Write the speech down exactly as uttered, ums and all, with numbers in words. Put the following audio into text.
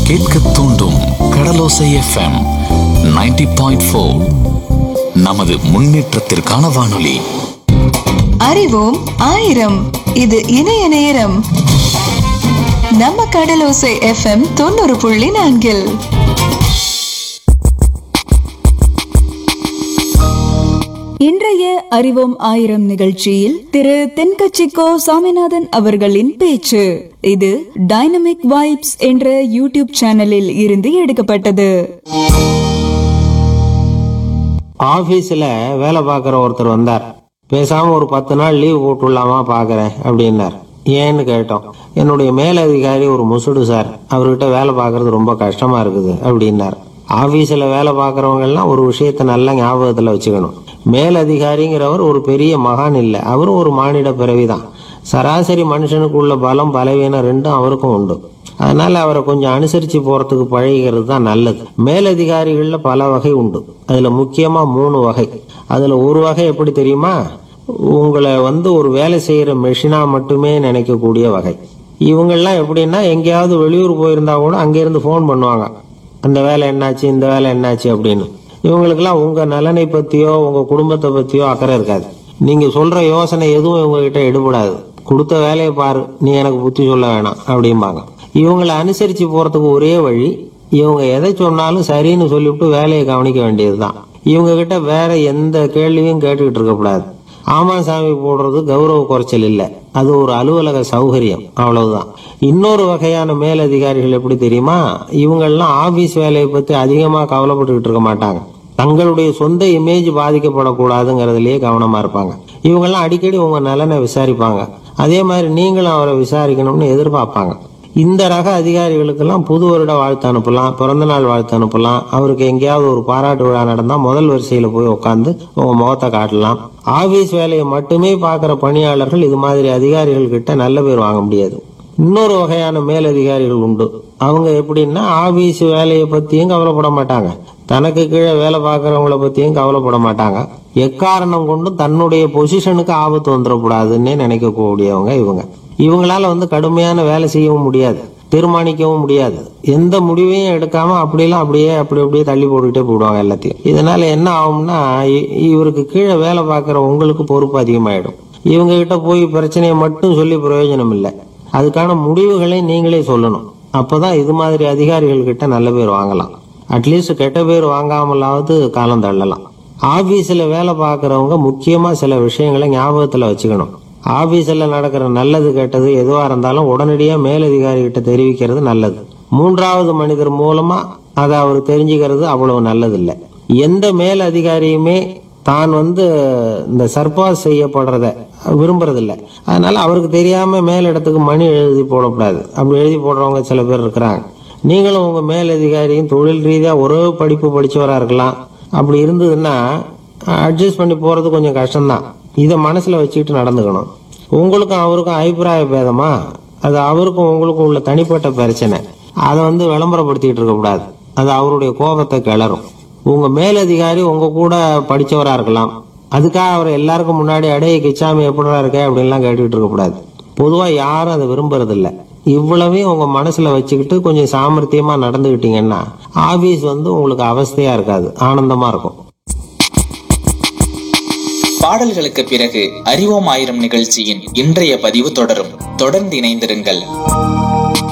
கேட்க தூண்டும் கடலோசை FM ninety point four. நமது முன்னேற்றத்திற்கான வானொலி. அறிவோம் ஆயிரம். இது இணைய நேரம். நம்ம கடலோசை எஃப்எம் தொண்ணூறு புள்ளி நான்கில் இன்றைய அறிவோம் ஆயிரம் நிகழ்ச்சியில் திரு தென்கட்சிக்கோ சாமிநாதன் அவர்களின் பேச்சு. இது டைனமிக் வைப்ஸ் என்ற யூடியூப் சேனலில் இருந்து எடுக்கப்பட்டது. ஆபீஸ்ல வேலை பார்க்குற ஒருத்தர் வந்தார். பேசாம ஒரு பத்து நாள் லீவ் போட்டுடலாமா பாக்குறேன் அப்படின்னார். ஏன்னு கேட்டோம். என்னுடைய மேலதிகாரி ஒரு முசுடு சார், அவர்கிட்ட வேலை பார்க்கறது ரொம்ப கஷ்டமா இருக்குது அப்படின்னார். ஆபீஸ்ல வேலை பார்க்கறவங்க எல்லாம் ஒரு விஷயத்த நல்லா ஞாபகத்துல வச்சுக்கணும். மேலதிகாரிங்கிறவர் ஒரு பெரிய மகான் இல்லை, அவரும் ஒரு மானிட பிறவிதான். சராசரி மனுஷனுக்கு உள்ள பலம் பலவீனம் ரெண்டும் அவருக்கும் உண்டு. அதனால அவரை கொஞ்சம் அனுசரிச்சு போறதுக்கு பழகிறது தான் நல்லது. மேலதிகாரிகள்ல பல வகை உண்டு. அதுல முக்கியமா மூணு வகை. அதுல ஒரு வகை எப்படி தெரியுமா? உங்களை வந்து ஒரு வேலை செய்யற மெஷினா மட்டுமே நினைக்கக்கூடிய வகை. இவங்கெல்லாம் எப்படின்னா, எங்கேயாவது வெளியூர் போயிருந்தா கூட அங்கிருந்து போன் பண்ணுவாங்க, அந்த வேலை என்னாச்சு, இந்த வேலை என்னாச்சு அப்படின்னு. இவங்களுக்கெல்லாம் உங்க நலனை பத்தியோ உங்க குடும்பத்தை பத்தியோ அக்கறை இருக்காது. நீங்க சொல்ற யோசனை எதுவும் இவங்க கிட்ட எடுபடாது. கொடுத்த வேலையை பாரு, நீ எனக்கு புத்தி சொல்ல வேணாம் அப்படிம்பாங்க. இவங்களை அனுசரிச்சு போறதுக்கு ஒரே வழி, இவங்க எதை சொன்னாலும் சரின்னு சொல்லிவிட்டு வேலையை கவனிக்க வேண்டியதுதான். இவங்க கிட்ட வேற எந்த கேள்வியும் கேட்டுக்கிட்டு இருக்கக்கூடாது. ஆமா சாமி போடுறது கௌரவ குறைச்சல் இல்லை, அது ஒரு அலுவலக சௌகரியம், அவ்வளவுதான். இன்னொரு வகையான மேலதிகாரிகள் எப்படி தெரியுமா? இவங்கெல்லாம் ஆபீஸ் வேலையை பத்தி அதிகமா கவலைப்பட்டுக்கிட்டு இருக்க மாட்டாங்க. தங்களுடைய சொந்த இமேஜ் பாதிக்கப்படக்கூடாதுங்கிறதுலயே கவனமா இருப்பாங்க. இவங்கெல்லாம் அடிக்கடி உங்க நலனை விசாரிப்பாங்க. அதே மாதிரி நீங்களும் அவரை விசாரிக்கணும்னு எதிர்பார்ப்பாங்க. இந்த ரக அதிகாரிகளுக்கெல்லாம் புது வருட வாழ்த்து அனுப்பலாம், பிறந்த நாள் வாழ்த்து அனுப்பலாம். அவருக்கு எங்கேயாவது ஒரு பாராட்டு விழா நடந்தா முதல் வரிசையில போய் உட்காந்து உங்க முகத்தை காட்டலாம். ஆபீஸ் வேலையை மட்டுமே பார்க்கிற பணியாளர்கள் இது மாதிரி அதிகாரிகள் கிட்ட நல்ல பேர் வாங்க முடியாது. இன்னொரு வகையான மேலதிகாரிகள் உண்டு. அவங்க எப்படின்னா, ஆபீஸ் வேலையை பத்தியும் கவலைப்பட மாட்டாங்க, தனக்கு கீழே வேலை பார்க்கறவங்கள பத்தியும் கவலைப்பட மாட்டாங்க. எக்காரணம் கொண்டும் தன்னுடைய பொசிஷனுக்கு ஆபத்து வந்துடக்கூடாதுன்னே நினைக்கக்கூடியவங்க இவங்க. இவங்களால வந்து கடுமையான வேலை செய்யவும் முடியாது, தீர்மானிக்கவும் முடியாது. எந்த முடிவையும் எடுக்காம அப்படியெல்லாம் அப்படியே அப்படி அப்படியே தள்ளி போட்டுக்கிட்டே போடுவாங்க எல்லாத்தையும். இதனால என்ன ஆகும்னா, இவருக்கு கீழே வேலை பார்க்குற உங்களுக்கு பொறுப்பு அதிகமாயிடும். இவங்க கிட்ட போய் பிரச்சனையை மட்டும் சொல்லி பிரயோஜனம் இல்லை, அதுக்கான முடிவுகளை நீங்களே சொல்லணும். அப்பதான் இது மாதிரி அதிகாரிகள் கிட்ட நல்ல பேர் வாங்கலாம். அட்லீஸ்ட் கெட்ட பேர் வாங்காமலாவது காலம் தள்ளலாம். ஆபீஸ்ல வேலை பார்க்கறவங்க முக்கியமா சில விஷயங்களை ஞாபகத்துல வச்சுக்கணும். ஆபீஸ்ல நடக்கிற நல்லது கெட்டது எதுவா இருந்தாலும் உடனடியா மேலதிகாரி கிட்ட தெரிவிக்கிறது நல்லது. மூன்றாவது மனிதர் மூலமா அதை அவர் தெரிஞ்சுக்கிறது அவ்வளவு நல்லது இல்லை. எந்த மேல் அதிகாரியுமே தான் வந்து இந்த சர்பாஸ் செய்யப்படுறத விரும்புறதில்லை. அதனால அவருக்கு தெரியாம மேலிடத்துக்கு மணி எழுதி போடக்கூடாது. அப்படி எழுதி போடுறவங்க சில பேர் இருக்கிறாங்க. நீங்களும் உங்க மேலதிகாரியும் தொழில் ரீதியா ஒரே படிப்பு படிச்சவரா இருக்கலாம். அப்படி இருந்ததுன்னா அட்ஜஸ்ட் பண்ணி போறது கொஞ்சம் கஷ்டம்தான். இதை மனசுல வச்சுக்கிட்டு நடந்துக்கணும். உங்களுக்கும் அவருக்கும் அபிப்பிராய பேதமா, அது அவருக்கும் உங்களுக்கும் உள்ள தனிப்பட்ட பிரச்சனை, அதை வந்து விளம்பரப்படுத்திக்கிட்டு இருக்க கூடாது. அது அவருடைய கோபத்தை கிளறும். உங்க மேலதிகாரி உங்க கூட படிச்சவரா இருக்கலாம், அதுக்காக அவர் எல்லாருக்கும் முன்னாடி அடைய கிச்சாமி எப்படிதான் இருக்க அப்படின்லாம் கேட்டுக்கிட்டு இருக்க கூடாது. பொதுவா யாரும் அதை விரும்புறது இல்லை. இவ்வளவையும் உங்க மனசுல வச்சுக்கிட்டு கொஞ்சம் சாமர்த்தியமா நடந்துகிட்டீங்கன்னா ஆபீஸ் வந்து உங்களுக்கு அவஸ்தையா இருக்காது, ஆனந்தமா இருக்கும். பாடல்களுக்கு பிறகு அறிவோம் ஆயிரம் நிகழ்ச்சியின் இன்றைய பதிவு தொடரும். தொடர்ந்து இணைந்திருங்கள்.